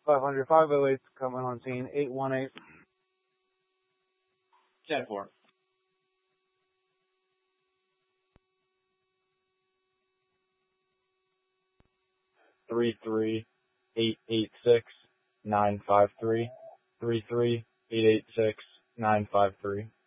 500 508 coming on scene. 818. 10-4. 33886-953. 33886-953.